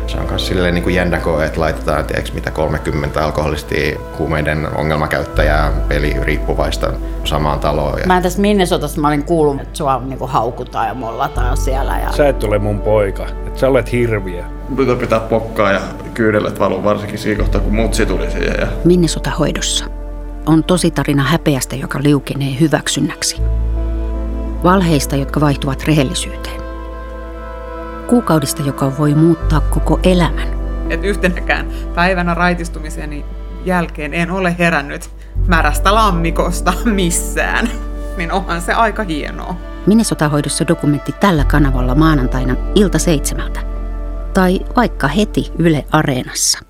Se on myös silleen niin kuin jännä koe, että laitetaan mitä 30 alkoholistia, huumeiden ongelmakäyttäjää, peliriippuvaista samaan taloon. Mä tässä Minnesotassa mä olin kuullut, että sua niin kuin haukutaan ja mollataan siellä. Ja... Sä et ole mun poika, että sä olet hirviö. Pitää pokkaa ja kyydellet valuu varsinkin siinä kohtaa, kun mutsi tuli siihen. Ja... Minnesota hoidossa on tositarina häpeästä, joka liukenee hyväksynnäksi. Valheista, jotka vaihtuvat rehellisyyteen. Kuukaudista, joka voi muuttaa koko elämän. Et yhtenäkään päivänä raitistumiseni jälkeen en ole herännyt märästä lammikosta missään. Niin onhan se aika hienoa. Minnesota-hoidossa dokumentti tällä kanavalla maanantaina 7:00. Tai vaikka heti Yle Areenassa.